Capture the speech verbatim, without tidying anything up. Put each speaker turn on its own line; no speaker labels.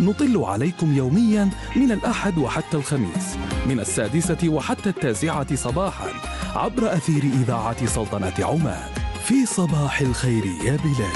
نطل عليكم يوميا من الأحد وحتى الخميس من السادسة وحتى التاسعة صباحا عبر أثير إذاعة سلطنة عمان في صباح الخير يا بلاد.